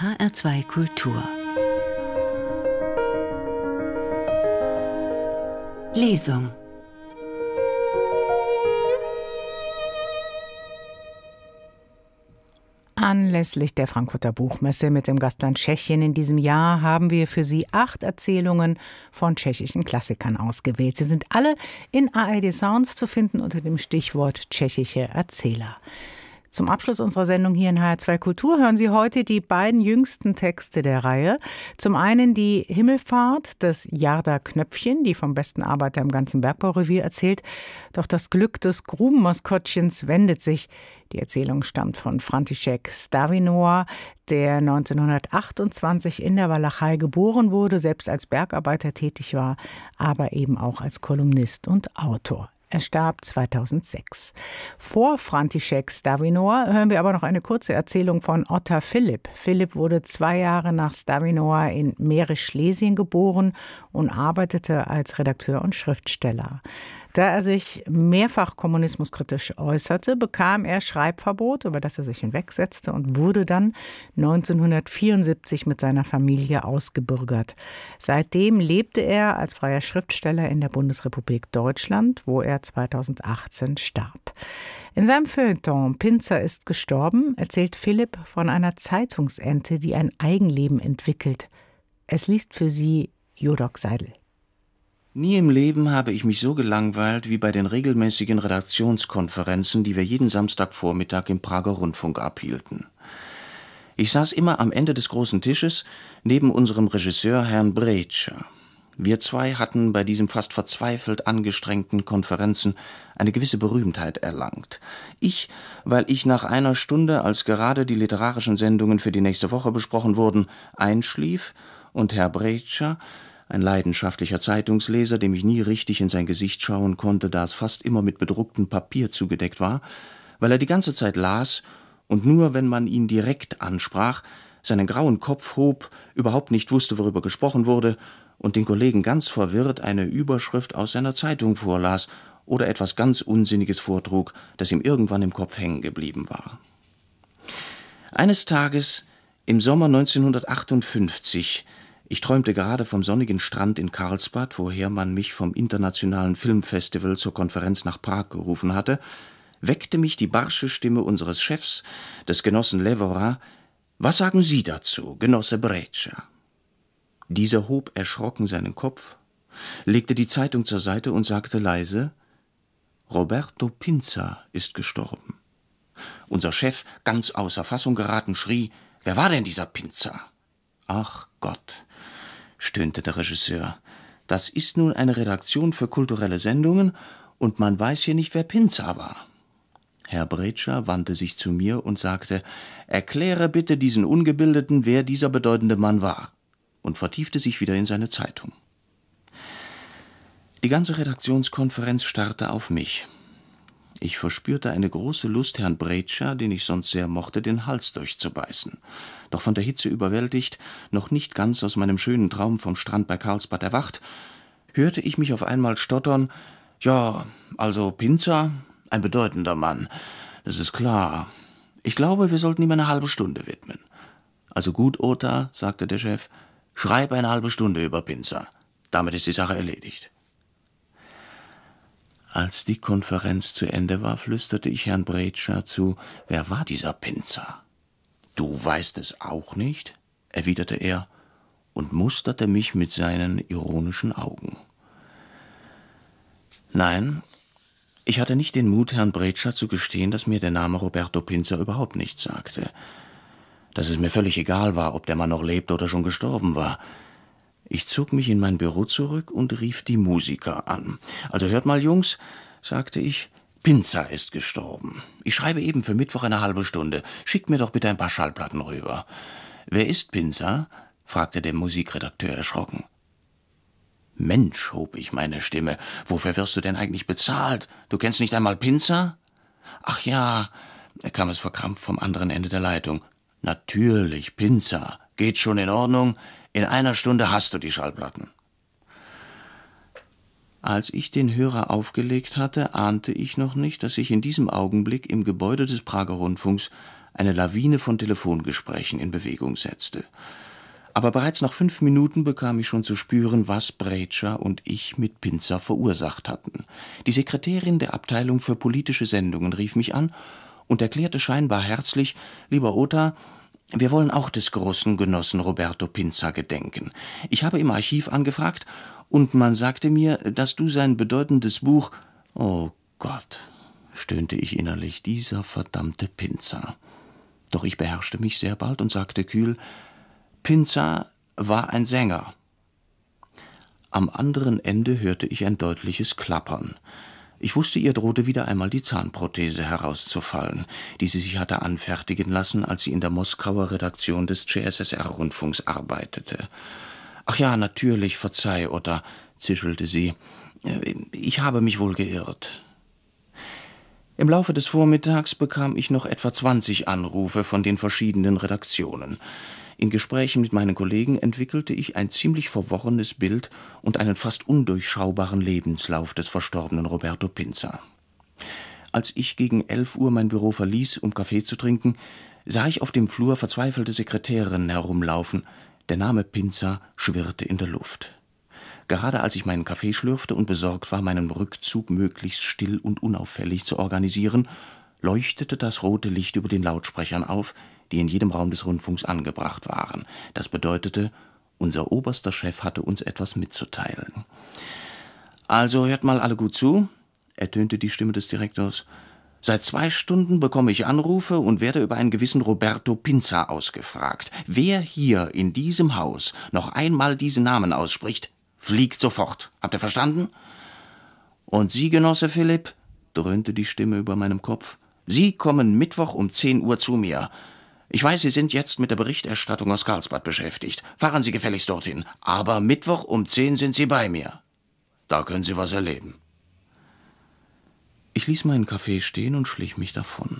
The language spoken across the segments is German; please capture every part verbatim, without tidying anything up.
H R zwei Kultur Lesung. Anlässlich der Frankfurter Buchmesse mit dem Gastland Tschechien in diesem Jahr haben wir für Sie acht Erzählungen von tschechischen Klassikern ausgewählt. Sie sind alle in A R D Sounds zu finden unter dem Stichwort tschechische Erzähler. Zum Abschluss unserer Sendung hier in H R zwei Kultur hören Sie heute die beiden jüngsten Texte der Reihe. Zum einen die Himmelfahrt des Jarda Knöpfchen, die vom besten Arbeiter im ganzen Bergbaurevier erzählt. Doch das Glück des Grubenmaskottchens wendet sich. Die Erzählung stammt von František Stavinoa, der neunzehnhundertachtundzwanzig in der Walachei geboren wurde, selbst als Bergarbeiter tätig war, aber eben auch als Kolumnist und Autor. Er starb zweitausendsechs. Vor František Stavinoa hören wir aber noch eine kurze Erzählung von Otta Philipp. Philipp wurde zwei Jahre nach Stavinoa in Mährisch-Schlesien geboren und arbeitete als Redakteur und Schriftsteller. Da er sich mehrfach kommunismuskritisch äußerte, bekam er Schreibverbot, über das er sich hinwegsetzte, und wurde dann neunzehnhundertvierundsiebzig mit seiner Familie ausgebürgert. Seitdem lebte er als freier Schriftsteller in der Bundesrepublik Deutschland, wo er zweitausendachtzehn starb. In seinem Feuilleton Pinzer ist gestorben erzählt Philipp von einer Zeitungsente, die ein Eigenleben entwickelt. Es liest für Sie Jodok Seidel. Nie im Leben habe ich mich so gelangweilt wie bei den regelmäßigen Redaktionskonferenzen, die wir jeden Samstagvormittag im Prager Rundfunk abhielten. Ich saß immer am Ende des großen Tisches neben unserem Regisseur Herrn Brejcha. Wir zwei hatten bei diesen fast verzweifelt angestrengten Konferenzen eine gewisse Berühmtheit erlangt. Ich, weil ich nach einer Stunde, als gerade die literarischen Sendungen für die nächste Woche besprochen wurden, einschlief, und Herr Brejcha, ein leidenschaftlicher Zeitungsleser, dem ich nie richtig in sein Gesicht schauen konnte, da es fast immer mit bedrucktem Papier zugedeckt war, weil er die ganze Zeit las und nur, wenn man ihn direkt ansprach, seinen grauen Kopf hob, überhaupt nicht wusste, worüber gesprochen wurde, und den Kollegen ganz verwirrt eine Überschrift aus seiner Zeitung vorlas oder etwas ganz Unsinniges vortrug, das ihm irgendwann im Kopf hängen geblieben war. Eines Tages, im Sommer neunzehnhundertachtundfünfzig, ich träumte gerade vom sonnigen Strand in Karlsbad, woher man mich vom Internationalen Filmfestival zur Konferenz nach Prag gerufen hatte, weckte mich die barsche Stimme unseres Chefs, des Genossen Levora. »Was sagen Sie dazu, Genosse Brejcha?« Dieser hob erschrocken seinen Kopf, legte die Zeitung zur Seite und sagte leise: »Roberto Pinza ist gestorben.« Unser Chef, ganz außer Fassung geraten, schrie: »Wer war denn dieser Pinza?« »Ach Gott«, stöhnte der Regisseur, »das ist nun eine Redaktion für kulturelle Sendungen und man weiß hier nicht, wer Pinza war.« Herr Brejcha wandte sich zu mir und sagte: »Erkläre bitte diesen Ungebildeten, wer dieser bedeutende Mann war«, und vertiefte sich wieder in seine Zeitung. Die ganze Redaktionskonferenz starrte auf mich. Ich verspürte eine große Lust, Herrn Brejcha, den ich sonst sehr mochte, den Hals durchzubeißen. Doch von der Hitze überwältigt, noch nicht ganz aus meinem schönen Traum vom Strand bei Karlsbad erwacht, hörte ich mich auf einmal stottern: »Ja, also Pinza, ein bedeutender Mann, das ist klar. Ich glaube, wir sollten ihm eine halbe Stunde widmen.« »Also gut, Otta«, sagte der Chef, »schreib eine halbe Stunde über Pinza. Damit ist die Sache erledigt.« Als die Konferenz zu Ende war, flüsterte ich Herrn Brejcha zu: »Wer war dieser Pinza?« »Du weißt es auch nicht?«, erwiderte er und musterte mich mit seinen ironischen Augen. Nein, ich hatte nicht den Mut, Herrn Brejcha zu gestehen, dass mir der Name Roberto Pinza überhaupt nichts sagte. Dass es mir völlig egal war, ob der Mann noch lebte oder schon gestorben war. Ich zog mich in mein Büro zurück und rief die Musiker an. »Also hört mal, Jungs«, sagte ich, »Pinza ist gestorben. Ich schreibe eben für Mittwoch eine halbe Stunde. Schickt mir doch bitte ein paar Schallplatten rüber.« »Wer ist Pinza?«, fragte der Musikredakteur erschrocken. »Mensch«, hob ich meine Stimme, »wofür wirst du denn eigentlich bezahlt? Du kennst nicht einmal Pinza?« »Ach ja«, kam es verkrampft vom anderen Ende der Leitung. »Natürlich, Pinza. Geht schon in Ordnung. In einer Stunde hast du die Schallplatten.« Als ich den Hörer aufgelegt hatte, ahnte ich noch nicht, dass sich in diesem Augenblick im Gebäude des Prager Rundfunks eine Lawine von Telefongesprächen in Bewegung setzte. Aber bereits nach fünf Minuten bekam ich schon zu spüren, was Breccia und ich mit Pinzer verursacht hatten. Die Sekretärin der Abteilung für politische Sendungen rief mich an und erklärte scheinbar herzlich: »Lieber Ota, wir wollen auch des großen Genossen Roberto Pinzer gedenken. Ich habe im Archiv angefragt und man sagte mir, dass du sein bedeutendes Buch...« »Oh Gott«, stöhnte ich innerlich, »dieser verdammte Pinzer.« Doch ich beherrschte mich sehr bald und sagte kühl: »Pinzer war ein Sänger.« Am anderen Ende hörte ich ein deutliches Klappern. Ich wusste, ihr drohte wieder einmal die Zahnprothese herauszufallen, die sie sich hatte anfertigen lassen, als sie in der Moskauer Redaktion des C S S R-Rundfunks arbeitete. »Ach ja, natürlich, verzeih, Otta«, zischelte sie. »Ich habe mich wohl geirrt.« Im Laufe des Vormittags bekam ich noch etwa zwanzig Anrufe von den verschiedenen Redaktionen. In Gesprächen mit meinen Kollegen entwickelte ich ein ziemlich verworrenes Bild und einen fast undurchschaubaren Lebenslauf des verstorbenen Roberto Pinzer. Als ich gegen elf Uhr mein Büro verließ, um Kaffee zu trinken, sah ich auf dem Flur verzweifelte Sekretärinnen herumlaufen. Der Name Pinzer schwirrte in der Luft. Gerade als ich meinen Kaffee schlürfte und besorgt war, meinen Rückzug möglichst still und unauffällig zu organisieren, leuchtete das rote Licht über den Lautsprechern auf, die in jedem Raum des Rundfunks angebracht waren. Das bedeutete, unser oberster Chef hatte uns etwas mitzuteilen. »Also hört mal alle gut zu«, ertönte die Stimme des Direktors. »Seit zwei Stunden bekomme ich Anrufe und werde über einen gewissen Roberto Pinzer ausgefragt. Wer hier in diesem Haus noch einmal diesen Namen ausspricht, fliegt sofort. Habt ihr verstanden?« »Und Sie, Genosse Philipp«, dröhnte die Stimme über meinem Kopf, »Sie kommen Mittwoch um zehn Uhr zu mir. Ich weiß, Sie sind jetzt mit der Berichterstattung aus Karlsbad beschäftigt. Fahren Sie gefälligst dorthin. Aber Mittwoch um zehn sind Sie bei mir. Da können Sie was erleben.« Ich ließ meinen Kaffee stehen und schlich mich davon.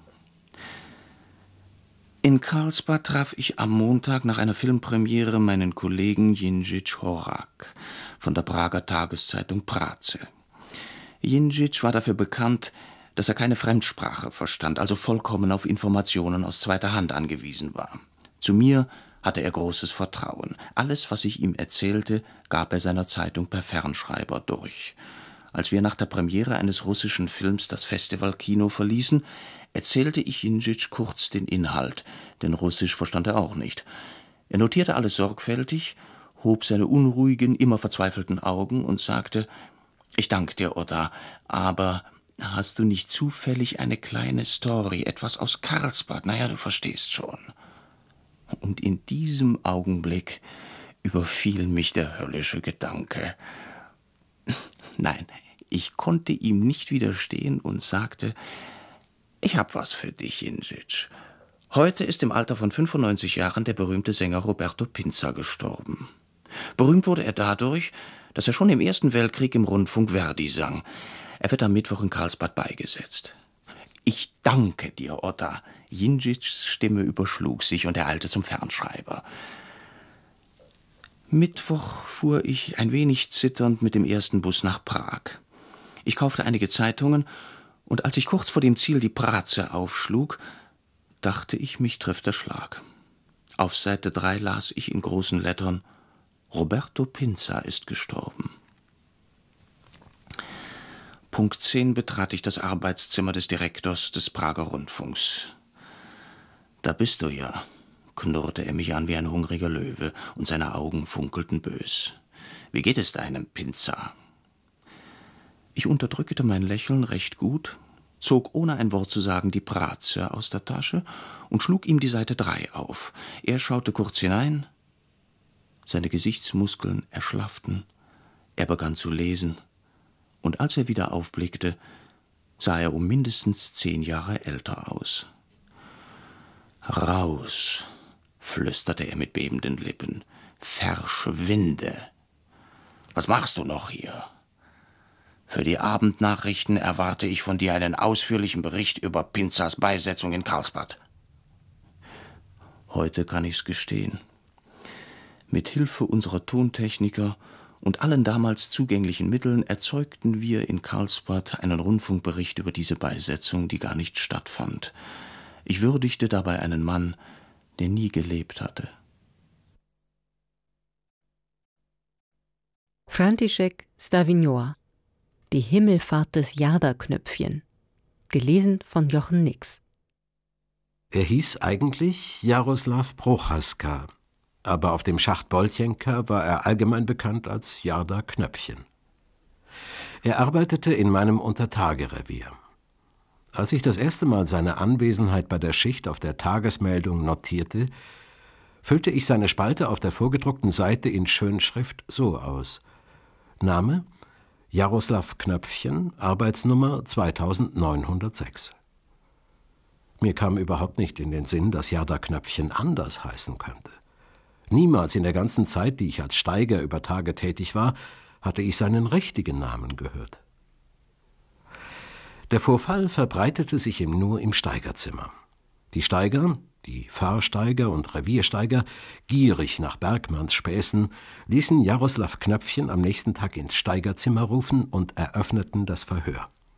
In Karlsbad traf ich am Montag nach einer Filmpremiere meinen Kollegen Jindřich Horak von der Prager Tageszeitung Práce. Jindřich war dafür bekannt, dass er keine Fremdsprache verstand, also vollkommen auf Informationen aus zweiter Hand angewiesen war. Zu mir hatte er großes Vertrauen. Alles, was ich ihm erzählte, gab er seiner Zeitung per Fernschreiber durch. Als wir nach der Premiere eines russischen Films das Festivalkino verließen, erzählte ich Jindřich kurz den Inhalt, denn Russisch verstand er auch nicht. Er notierte alles sorgfältig, hob seine unruhigen, immer verzweifelten Augen und sagte: »Ich danke dir, Otta, aber hast du nicht zufällig eine kleine Story, etwas aus Karlsbad? Naja, du verstehst schon.« Und in diesem Augenblick überfiel mich der höllische Gedanke. Nein, ich konnte ihm nicht widerstehen und sagte: »Ich hab was für dich, Jindřich. Heute ist im Alter von fünfundneunzig Jahren der berühmte Sänger Roberto Pinzer gestorben. Berühmt wurde er dadurch, dass er schon im Ersten Weltkrieg im Rundfunk Verdi sang. Er wird am Mittwoch in Karlsbad beigesetzt.« »Ich danke dir, Otta.« Jindřichs Stimme überschlug sich und er eilte zum Fernschreiber. Mittwoch fuhr ich ein wenig zitternd mit dem ersten Bus nach Prag. Ich kaufte einige Zeitungen, und als ich kurz vor dem Ziel die Práce aufschlug, dachte ich, mich trifft der Schlag. Auf Seite drei las ich in großen Lettern: »Roberto Pinzer ist gestorben.« Punkt zehn betrat ich das Arbeitszimmer des Direktors des Prager Rundfunks. »Da bist du ja«, knurrte er mich an wie ein hungriger Löwe, und seine Augen funkelten bös. »Wie geht es deinem Pinzer?« Ich unterdrückte mein Lächeln recht gut, zog ohne ein Wort zu sagen die Práce aus der Tasche und schlug ihm die Seite drei auf. Er schaute kurz hinein, seine Gesichtsmuskeln erschlafften, er begann zu lesen, und als er wieder aufblickte, sah er um mindestens zehn Jahre älter aus. »Raus«, flüsterte er mit bebenden Lippen, »verschwinde. Was machst du noch hier? Für die Abendnachrichten erwarte ich von dir einen ausführlichen Bericht über Pinzers Beisetzung in Karlsbad.« Heute kann ich's gestehen. Mit Hilfe unserer Tontechniker und allen damals zugänglichen Mitteln erzeugten wir in Karlsbad einen Rundfunkbericht über diese Beisetzung, die gar nicht stattfand. Ich würdigte dabei einen Mann, der nie gelebt hatte. František Stavignoa, Die Himmelfahrt des Jada-Knöpfchen. Gelesen von Jochen Nix. Er hieß eigentlich Jaroslav Prochaska, aber auf dem Schacht Boltjenka war er allgemein bekannt als Jarda Knöpfchen. Er arbeitete in meinem Untertagerevier. Als ich das erste Mal seine Anwesenheit bei der Schicht auf der Tagesmeldung notierte, füllte ich seine Spalte auf der vorgedruckten Seite in Schönschrift so aus: Name Jaroslav Knöpfchen, Arbeitsnummer zweitausendneunhundertsechs. Mir kam überhaupt nicht in den Sinn, dass Jarda Knöpfchen anders heißen könnte. Niemals in der ganzen Zeit, die ich als Steiger über Tage tätig war, hatte ich seinen richtigen Namen gehört. Der Vorfall verbreitete sich ihm nur im Steigerzimmer. Die Steiger, die Fahrsteiger und Reviersteiger, gierig nach Bergmanns Späßen, ließen Jaroslav Knöpfchen am nächsten Tag ins Steigerzimmer rufen und eröffneten das Verhör.